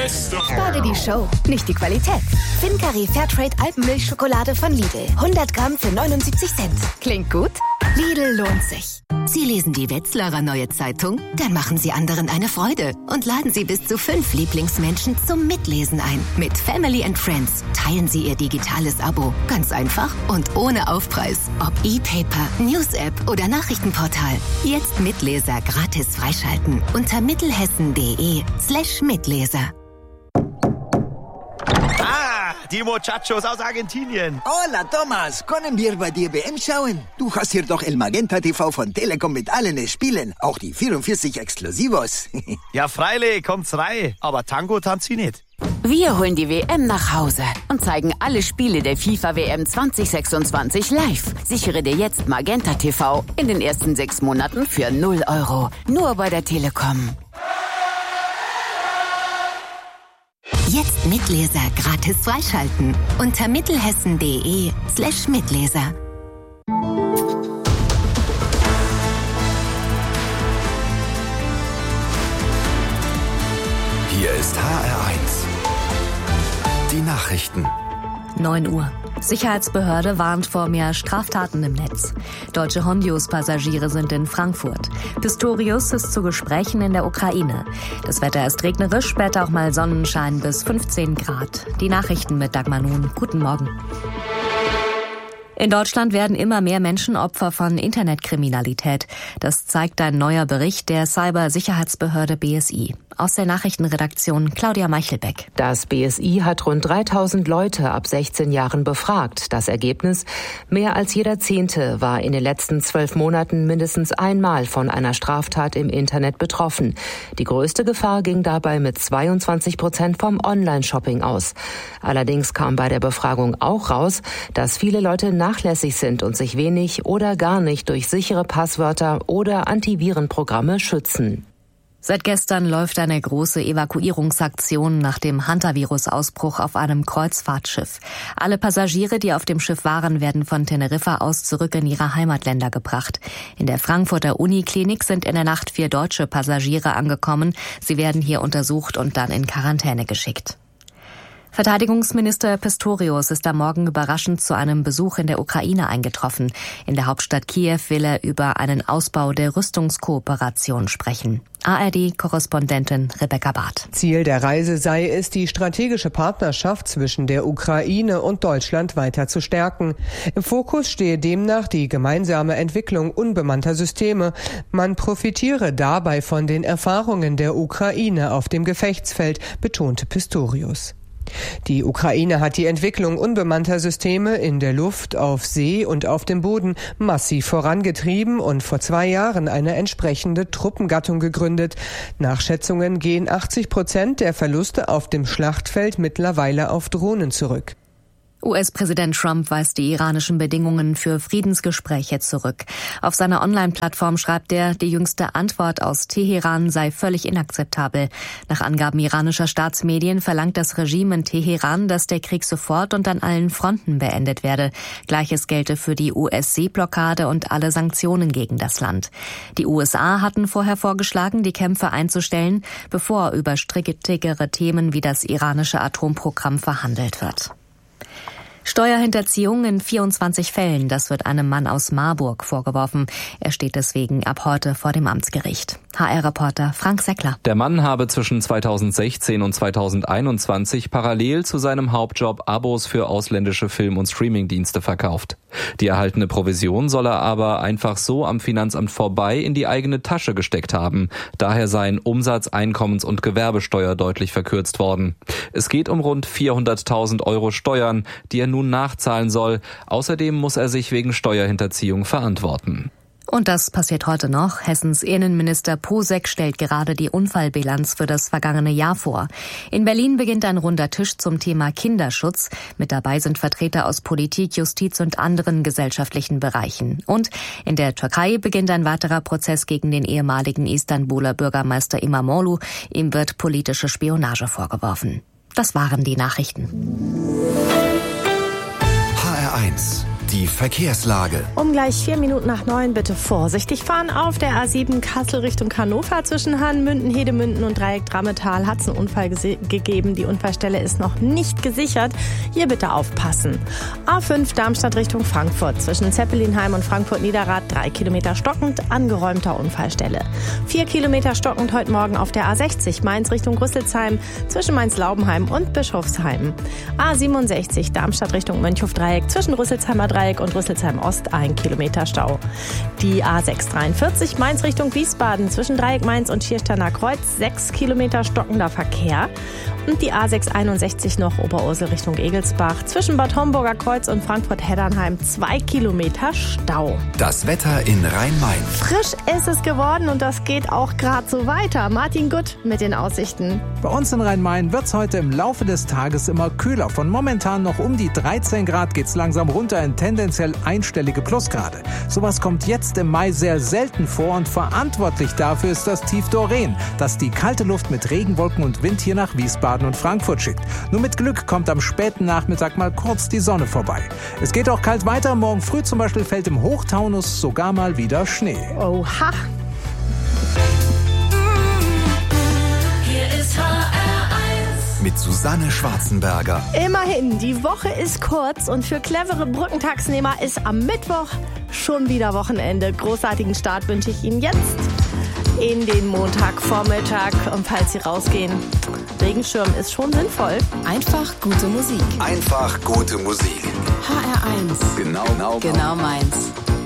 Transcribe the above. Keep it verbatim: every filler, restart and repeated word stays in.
Spar dir die Show, nicht die Qualität. Fincari Fairtrade Alpenmilchschokolade von Lidl. hundert Gramm für neunundsiebzig Cent. Klingt gut? Lidl lohnt sich. Sie lesen die Wetzlarer Neue Zeitung? Dann machen Sie anderen eine Freude und laden Sie bis zu fünf Lieblingsmenschen zum Mitlesen ein. Mit Family and Friends teilen Sie Ihr digitales Abo. Ganz einfach und ohne Aufpreis. Ob E-Paper, News-App oder Nachrichtenportal. Jetzt Mitleser gratis freischalten unter mittelhessen.de slash Mitleser. Ah, die Muchachos aus Argentinien. Hola, Thomas. Können wir bei dir W M schauen? Du hast hier doch El Magenta T V von Telekom mit allen Spielen. Auch die vierundvierzig Exklusivos. Ja, freilich, kommt's rein. Aber Tango tanzt sie nicht. Wir holen die W M nach Hause und zeigen alle Spiele der FIFA W M zwanzig sechsundzwanzig live. Sichere dir jetzt Magenta T V in den ersten sechs Monaten für null Euro. Nur bei der Telekom. Jetzt Mitleser gratis freischalten unter mittelhessen.de slash Mitleser. Hier ist H R eins. Die Nachrichten. neun Uhr. Sicherheitsbehörde warnt vor mehr Straftaten im Netz. Deutsche Hondius-Passagiere sind in Frankfurt. Pistorius ist zu Gesprächen in der Ukraine. Das Wetter ist regnerisch, später auch mal Sonnenschein bis fünfzehn Grad. Die Nachrichten mit Dagmar Nun. Guten Morgen. In Deutschland werden immer mehr Menschen Opfer von Internetkriminalität. Das zeigt ein neuer Bericht der Cybersicherheitsbehörde B S I. Aus der Nachrichtenredaktion Claudia Meichelbeck. Das B S I hat rund dreitausend Leute ab sechzehn Jahren befragt. Das Ergebnis? Mehr als jeder Zehnte war in den letzten zwölf Monaten mindestens einmal von einer Straftat im Internet betroffen. Die größte Gefahr ging dabei mit zweiundzwanzig Prozent vom Online-Shopping aus. Allerdings kam bei der Befragung auch raus, dass viele Leute nachlässig sind und sich wenig oder gar nicht durch sichere Passwörter oder Antivirenprogramme schützen. Seit gestern läuft eine große Evakuierungsaktion nach dem Hantavirus-Ausbruch auf einem Kreuzfahrtschiff. Alle Passagiere, die auf dem Schiff waren, werden von Teneriffa aus zurück in ihre Heimatländer gebracht. In der Frankfurter Uniklinik sind in der Nacht vier deutsche Passagiere angekommen. Sie werden hier untersucht und dann in Quarantäne geschickt. Verteidigungsminister Pistorius ist am Morgen überraschend zu einem Besuch in der Ukraine eingetroffen. In der Hauptstadt Kiew will er über einen Ausbau der Rüstungskooperation sprechen. A R D-Korrespondentin Rebecca Barth. Ziel der Reise sei es, die strategische Partnerschaft zwischen der Ukraine und Deutschland weiter zu stärken. Im Fokus stehe demnach die gemeinsame Entwicklung unbemannter Systeme. Man profitiere dabei von den Erfahrungen der Ukraine auf dem Gefechtsfeld, betonte Pistorius. Die Ukraine hat die Entwicklung unbemannter Systeme in der Luft, auf See und auf dem Boden massiv vorangetrieben und vor zwei Jahren eine entsprechende Truppengattung gegründet. Nach Schätzungen gehen achtzig Prozent der Verluste auf dem Schlachtfeld mittlerweile auf Drohnen zurück. U S-Präsident Trump weist die iranischen Bedingungen für Friedensgespräche zurück. Auf seiner Online-Plattform schreibt er, die jüngste Antwort aus Teheran sei völlig inakzeptabel. Nach Angaben iranischer Staatsmedien verlangt das Regime in Teheran, dass der Krieg sofort und an allen Fronten beendet werde. Gleiches gelte für die U S-Seeblockade und alle Sanktionen gegen das Land. Die U S A hatten vorher vorgeschlagen, die Kämpfe einzustellen, bevor über strittigere Themen wie das iranische Atomprogramm verhandelt wird. Steuerhinterziehung in vierundzwanzig Fällen, das wird einem Mann aus Marburg vorgeworfen. Er steht deswegen ab heute vor dem Amtsgericht. H R-Reporter Frank Seckler. Der Mann habe zwischen zweitausendsechzehn und zweitausendeinundzwanzig parallel zu seinem Hauptjob Abos für ausländische Film- und Streamingdienste verkauft. Die erhaltene Provision soll er aber einfach so am Finanzamt vorbei in die eigene Tasche gesteckt haben. Daher seien Umsatz-, Einkommens- und Gewerbesteuer deutlich verkürzt worden. Es geht um rund vierhunderttausend Euro Steuern, die er nun nachzahlen soll. Außerdem muss er sich wegen Steuerhinterziehung verantworten. Und das passiert heute noch. Hessens Innenminister Posek stellt gerade die Unfallbilanz für das vergangene Jahr vor. In Berlin beginnt ein runder Tisch zum Thema Kinderschutz. Mit dabei sind Vertreter aus Politik, Justiz und anderen gesellschaftlichen Bereichen. Und in der Türkei beginnt ein weiterer Prozess gegen den ehemaligen Istanbuler Bürgermeister İmamoğlu. Ihm wird politische Spionage vorgeworfen. Das waren die Nachrichten. H R eins Die Verkehrslage. Um gleich vier Minuten nach neun bitte vorsichtig fahren. Auf der A sieben Kassel Richtung Hannover zwischen Hahn-Münden, Hedemünden und Dreieck Drammetal hat es einen Unfall gese- gegeben. Die Unfallstelle ist noch nicht gesichert. Hier bitte aufpassen. A fünf Darmstadt Richtung Frankfurt zwischen Zeppelinheim und Frankfurt-Niederrad drei Kilometer stockend, angeräumter Unfallstelle. Vier Kilometer stockend heute Morgen auf der A sechzig Mainz Richtung Rüsselsheim zwischen Mainz-Laubenheim und Bischofsheim. A siebenundsechzig Darmstadt Richtung Mönchhof-Dreieck zwischen Rüsselsheimer Dreieck und Rüsselsheim Ost ein Kilometer Stau. Die A sechshundertdreiundvierzig Mainz Richtung Wiesbaden zwischen Dreieck Mainz und Schiersteiner Kreuz sechs Kilometer stockender Verkehr. Und die A sechshunderteinundsechzig noch Oberursel Richtung Egelsbach zwischen Bad Homburger Kreuz und Frankfurt-Heddernheim zwei Kilometer Stau. Das Wetter in Rhein-Main. Frisch ist es geworden und das geht auch gerade so weiter. Martin Gutt mit den Aussichten. Bei uns in Rhein-Main wird es heute im Laufe des Tages immer kühler. Von momentan noch um die dreizehn Grad geht es langsam runter in tendenziell einstellige Plusgrade. Sowas kommt jetzt im Mai sehr selten vor und verantwortlich dafür ist das Tief Doreen, das die kalte Luft mit Regenwolken und Wind hier nach Wiesbaden und Frankfurt schickt. Nur mit Glück kommt am späten Nachmittag mal kurz die Sonne vorbei. Es geht auch kalt weiter. Morgen früh zum Beispiel fällt im Hochtaunus sogar mal wieder Schnee. Oha! Hier ist H R eins. Mit Susanne Schwarzenberger. Immerhin, die Woche ist kurz und für clevere Brückentagsnehmer ist am Mittwoch schon wieder Wochenende. Großartigen Start wünsche ich Ihnen jetzt in den Montagvormittag. Und falls Sie rausgehen, Regenschirm ist schon sinnvoll. Einfach gute Musik. Einfach gute Musik. H R eins. Genau, genau, Genau meins.